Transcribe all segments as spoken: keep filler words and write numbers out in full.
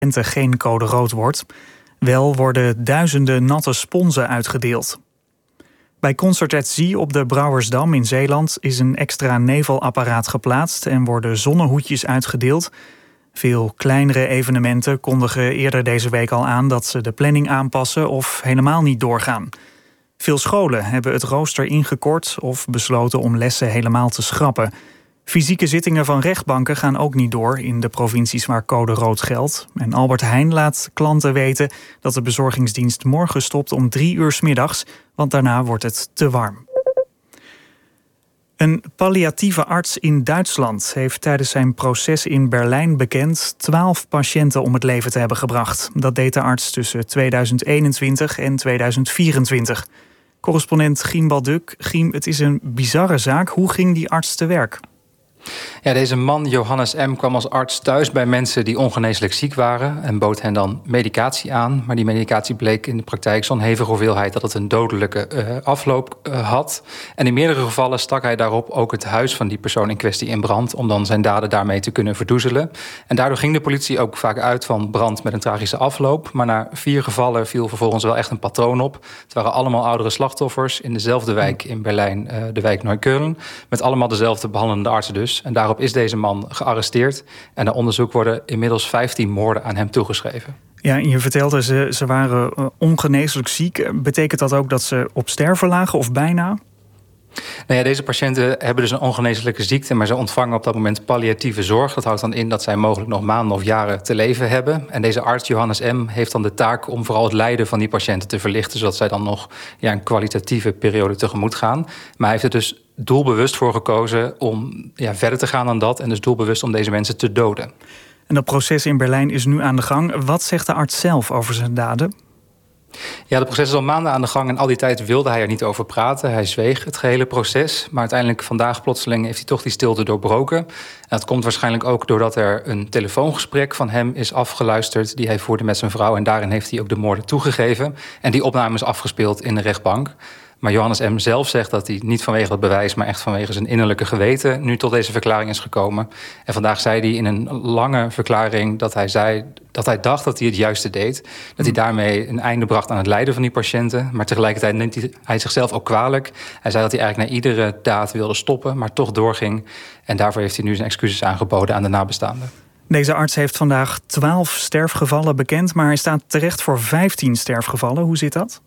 geen code rood wordt. Wel worden duizenden natte sponsen uitgedeeld. Bij Concert at Zee op de Brouwersdam in Zeeland is een extra nevelapparaat geplaatst en worden zonnehoedjes uitgedeeld. Veel kleinere evenementen kondigen eerder deze week al aan dat ze de planning aanpassen of helemaal niet doorgaan. Veel scholen hebben het rooster ingekort of besloten om lessen helemaal te schrappen. Fysieke zittingen van rechtbanken gaan ook niet door in de provincies waar code rood geldt. En Albert Heijn laat klanten weten dat de bezorgingsdienst morgen stopt om drie uur 's middags, want daarna wordt het te warm. Een palliatieve arts in Duitsland heeft tijdens zijn proces in Berlijn bekend twaalf patiënten om het leven te hebben gebracht. Dat deed de arts tussen tweeduizend eenentwintig en tweeduizend vierentwintig. Correspondent Giem Balduk. Giem, het is een bizarre zaak. Hoe ging die arts te werk? Ja, deze man, Johannes M., kwam als arts thuis bij mensen die ongeneeslijk ziek waren en bood hen dan medicatie aan. Maar die medicatie bleek in de praktijk zo'n hevige hoeveelheid dat het een dodelijke uh, afloop uh, had. En in meerdere gevallen stak hij daarop ook het huis van die persoon in kwestie in brand om dan zijn daden daarmee te kunnen verdoezelen. En daardoor ging de politie ook vaak uit van brand met een tragische afloop. Maar na vier gevallen viel vervolgens wel echt een patroon op. Het waren allemaal oudere slachtoffers in dezelfde wijk in Berlijn, uh, de wijk Neukölln, met allemaal dezelfde behandelende artsen dus. En daarop is deze man gearresteerd. En na onderzoek worden inmiddels vijftien moorden aan hem toegeschreven. Ja, en je vertelde, ze, ze waren uh, ongeneeslijk ziek. Betekent dat ook dat ze op sterven lagen of bijna? Nou ja, deze patiënten hebben dus een ongeneeslijke ziekte, maar ze ontvangen op dat moment palliatieve zorg. Dat houdt dan in dat zij mogelijk nog maanden of jaren te leven hebben. En deze arts, Johannes M., heeft dan de taak om vooral het lijden van die patiënten te verlichten, zodat zij dan nog ja, een kwalitatieve periode tegemoet gaan. Maar hij heeft er dus doelbewust voor gekozen om ja, verder te gaan dan dat en dus doelbewust om deze mensen te doden. En dat proces in Berlijn is nu aan de gang. Wat zegt de arts zelf over zijn daden? Ja, het proces is al maanden aan de gang en al die tijd wilde hij er niet over praten. Hij zweeg het gehele proces, maar uiteindelijk vandaag plotseling heeft hij toch die stilte doorbroken. En dat komt waarschijnlijk ook doordat er een telefoongesprek van hem is afgeluisterd die hij voerde met zijn vrouw. En daarin heeft hij ook de moorden toegegeven. En die opname is afgespeeld in de rechtbank. Maar Johannes M. zelf zegt dat hij niet vanwege dat bewijs, maar echt vanwege zijn innerlijke geweten nu tot deze verklaring is gekomen. En vandaag zei hij in een lange verklaring dat hij zei dat hij dacht dat hij het juiste deed. Dat hij daarmee een einde bracht aan het lijden van die patiënten. Maar tegelijkertijd neemt hij zichzelf ook kwalijk. Hij zei dat hij eigenlijk na iedere daad wilde stoppen, maar toch doorging. En daarvoor heeft hij nu zijn excuses aangeboden aan de nabestaanden. Deze arts heeft vandaag twaalf sterfgevallen bekend, maar hij staat terecht voor vijftien sterfgevallen. Hoe zit dat?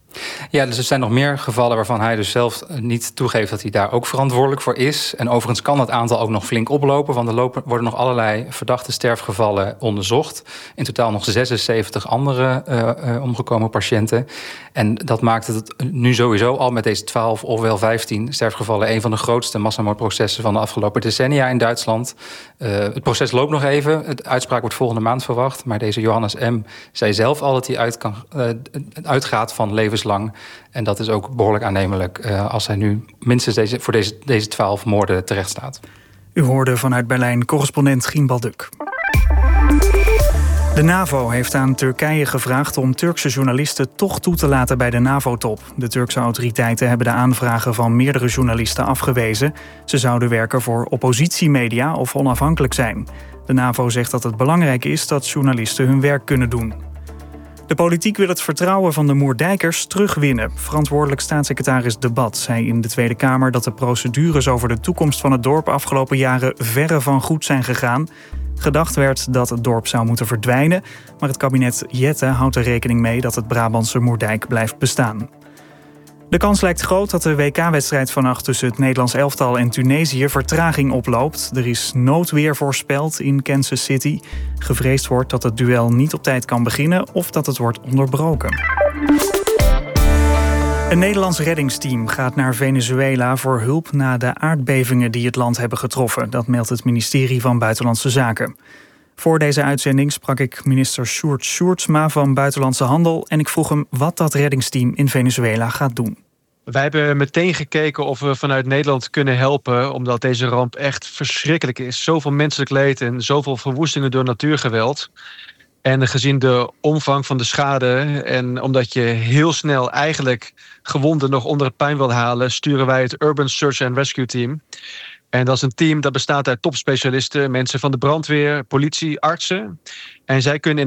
Ja, dus er zijn nog meer gevallen waarvan hij dus zelf niet toegeeft dat hij daar ook verantwoordelijk voor is. En overigens kan dat aantal ook nog flink oplopen, want er lopen, worden nog allerlei verdachte sterfgevallen onderzocht. In totaal nog zesenzeventig andere uh, uh, omgekomen patiënten. En dat maakt het nu sowieso al met deze twaalf of wel vijftien sterfgevallen een van de grootste massamoordprocessen van de afgelopen decennia in Duitsland. Uh, het proces loopt nog even. De uitspraak wordt volgende maand verwacht. Maar deze Johannes M. zei zelf al dat hij uit kan, uh, uitgaat van levenslang. En dat is ook behoorlijk aannemelijk uh, als hij nu minstens deze, voor deze, deze twaalf moorden terecht staat. U hoorde vanuit Berlijn correspondent Giem Balduk. De NAVO heeft aan Turkije gevraagd om Turkse journalisten toch toe te laten bij de NAVO-top. De Turkse autoriteiten hebben de aanvragen van meerdere journalisten afgewezen. Ze zouden werken voor oppositiemedia of onafhankelijk zijn. De NAVO zegt dat het belangrijk is dat journalisten hun werk kunnen doen. De politiek wil het vertrouwen van de Moerdijkers terugwinnen. Verantwoordelijk staatssecretaris De Bad zei in de Tweede Kamer dat de procedures over de toekomst van het dorp afgelopen jaren verre van goed zijn gegaan. Gedacht werd dat het dorp zou moeten verdwijnen, maar het kabinet Jette houdt er rekening mee dat het Brabantse Moerdijk blijft bestaan. De kans lijkt groot dat de W K-wedstrijd vannacht tussen het Nederlands elftal en Tunesië vertraging oploopt. Er is noodweer voorspeld in Kansas City. Gevreesd wordt dat het duel niet op tijd kan beginnen of dat het wordt onderbroken. Een Nederlands reddingsteam gaat naar Venezuela voor hulp na de aardbevingen die het land hebben getroffen. Dat meldt het ministerie van Buitenlandse Zaken. Voor deze uitzending sprak ik minister Sjoerd Sjoerdsma van Buitenlandse Handel en ik vroeg hem wat dat reddingsteam in Venezuela gaat doen. Wij hebben meteen gekeken of we vanuit Nederland kunnen helpen, omdat deze ramp echt verschrikkelijk is. Zoveel menselijk leed en zoveel verwoestingen door natuurgeweld. En gezien de omvang van de schade en omdat je heel snel eigenlijk gewonden nog onder het puin wil halen, sturen wij het Urban Search and Rescue Team. En dat is een team dat bestaat uit topspecialisten, mensen van de brandweer, politie, artsen. En zij kunnen in